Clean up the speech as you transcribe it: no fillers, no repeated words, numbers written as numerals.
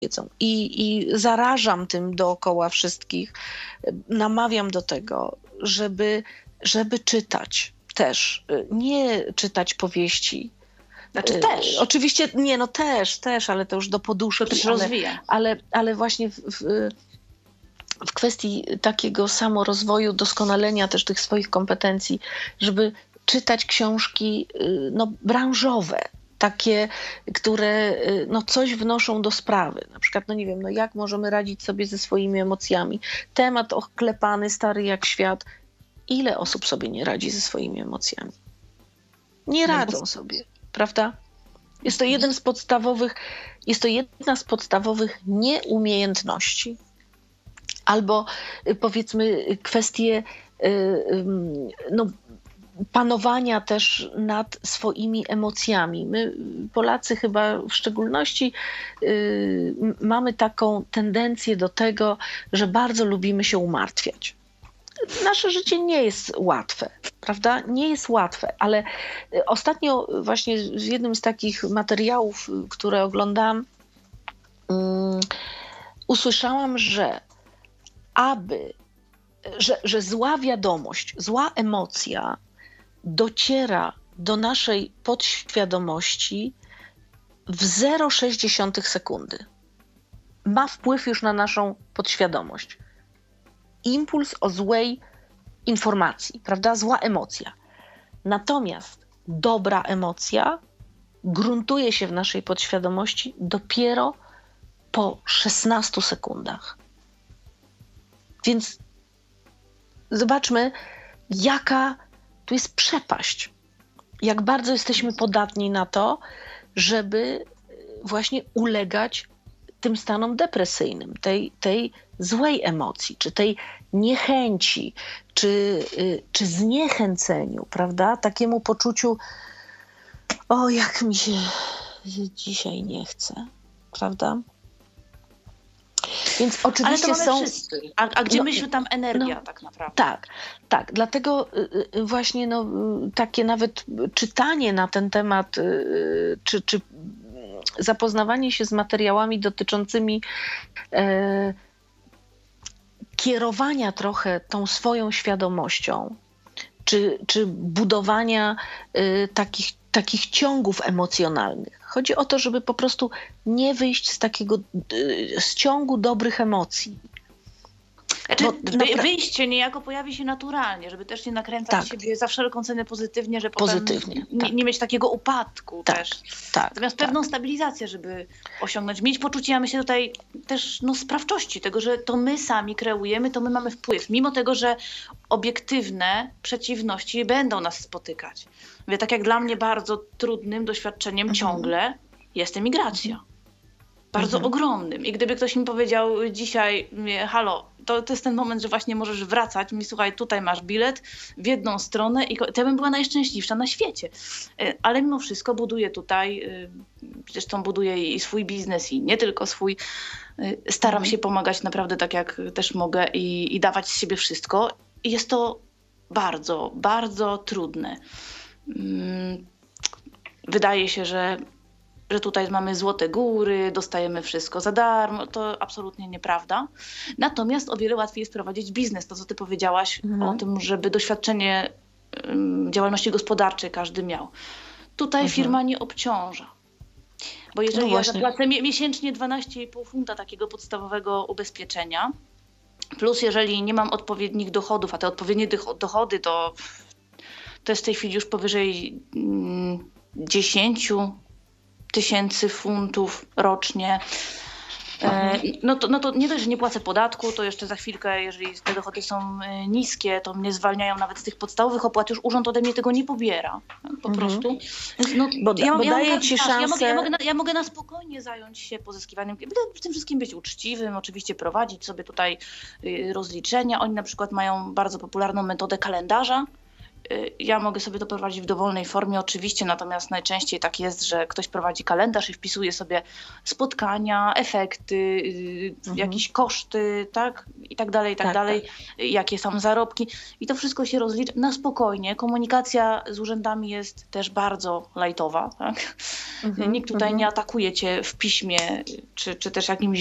wiedzą. I zarażam tym dookoła wszystkich. Namawiam do tego, żeby czytać też. Nie czytać powieści. Znaczy też. Oczywiście, nie, no też, ale to już do poduszki. To też rozwija. Ale właśnie w kwestii takiego samorozwoju, doskonalenia też tych swoich kompetencji, żeby czytać książki branżowe, takie, które coś wnoszą do sprawy. Na przykład, nie wiem, jak możemy radzić sobie ze swoimi emocjami. Temat oklepany, stary jak świat. Ile osób sobie nie radzi ze swoimi emocjami? Nie radzą sobie, prawda? Jest to jedna z podstawowych nieumiejętności. Albo powiedzmy kwestie panowania też nad swoimi emocjami. My, Polacy chyba w szczególności mamy taką tendencję do tego, że bardzo lubimy się umartwiać. Nasze życie nie jest łatwe, prawda? Nie jest łatwe, ale ostatnio właśnie w jednym z takich materiałów, które oglądałam, usłyszałam, że zła wiadomość, zła emocja dociera do naszej podświadomości w 0,6 sekundy. Ma wpływ już na naszą podświadomość. Impuls o złej informacji, prawda? Zła emocja. Natomiast dobra emocja gruntuje się w naszej podświadomości dopiero po 16 sekundach. Więc zobaczmy, jaka tu jest przepaść. Jak bardzo jesteśmy podatni na to, żeby właśnie ulegać tym stanom depresyjnym, tej złej emocji, czy tej niechęci, czy zniechęceniu, prawda? Takiemu poczuciu, jak mi się dzisiaj nie chce, prawda? Więc oczywiście ale to mamy wszyscy. A gdzie myśl, tam energia tak naprawdę. Tak. Dlatego właśnie takie nawet czytanie na ten temat, czy zapoznawanie się z materiałami dotyczącymi kierowania trochę tą swoją świadomością, czy budowania takich ciągów emocjonalnych. Chodzi o to, żeby po prostu nie wyjść z ciągu dobrych emocji. Wyjście niejako pojawi się naturalnie, żeby też nie nakręcać siebie za wszelką cenę pozytywnie, że potem nie mieć takiego upadku też. Natomiast pewną stabilizację, żeby osiągnąć. Mieć poczucie, ja myślę tutaj też sprawczości tego, że to my sami kreujemy, to my mamy wpływ. Mimo tego, że obiektywne przeciwności będą nas spotykać. Mówię, tak jak dla mnie bardzo trudnym doświadczeniem ciągle jest emigracja. Bardzo ogromnym. I gdyby ktoś mi powiedział dzisiaj, halo, to jest ten moment, że właśnie możesz wracać. Słuchaj, tutaj masz bilet w jedną stronę i to ja bym była najszczęśliwsza na świecie. Ale mimo wszystko buduję tutaj, zresztą buduję i swój biznes i nie tylko swój. Staram się pomagać naprawdę tak, jak też mogę i dawać z siebie wszystko. I jest to bardzo, bardzo trudne. Wydaje się, że tutaj mamy złote góry, dostajemy wszystko za darmo. To absolutnie nieprawda. Natomiast o wiele łatwiej jest prowadzić biznes. To, co ty powiedziałaś o tym, żeby doświadczenie działalności gospodarczej każdy miał. Tutaj firma nie obciąża. Bo jeżeli ja zapłacę miesięcznie 12,5 funta takiego podstawowego ubezpieczenia, plus jeżeli nie mam odpowiednich dochodów, a te odpowiednie dochody to jest w tej chwili już powyżej 10 000 funtów rocznie. No to nie dość, że nie płacę podatku, to jeszcze za chwilkę, jeżeli te dochody są niskie, to mnie zwalniają nawet z tych podstawowych opłat. Już urząd ode mnie tego nie pobiera. Po prostu. Ja mogę na spokojnie zająć się pozyskiwaniem, w tym wszystkim być uczciwym, oczywiście prowadzić sobie tutaj rozliczenia. Oni na przykład mają bardzo popularną metodę kalendarza, Ja mogę sobie to prowadzić w dowolnej formie oczywiście, natomiast najczęściej tak jest, że ktoś prowadzi kalendarz i wpisuje sobie spotkania, efekty, jakieś koszty, tak? I tak dalej, jakie są zarobki. I to wszystko się rozlicza na spokojnie. Komunikacja z urzędami jest też bardzo lajtowa, tak? Nikt tutaj nie atakuje cię w piśmie, czy też jakimś